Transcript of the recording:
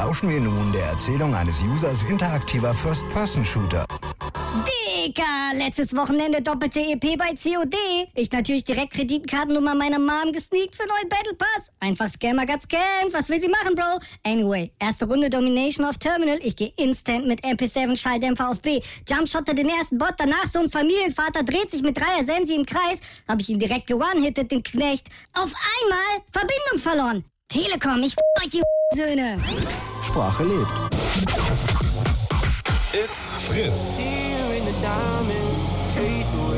lauschen wir nun der Erzählung eines Users interaktiver First-Person-Shooter. Dicker, letztes Wochenende doppelte EP bei COD. Ich natürlich direkt Kreditkartennummer meiner Mom gesneakt für neuen Battle Pass. Einfach Scammer got scammed. Was will sie machen, Bro? Anyway, erste Runde Domination auf Terminal. Ich gehe instant mit MP7 Schalldämpfer auf B. Jumpshotte den ersten Bot. Danach so ein Familienvater dreht sich mit 3er Sensi im Kreis. Hab ich ihn direkt one-hitted, den Knecht. Auf einmal Verbindung verloren. Telekom, ich euch, ihr Söhne. Sprache lebt. It's Fritz. Here in the diamonds, chase away.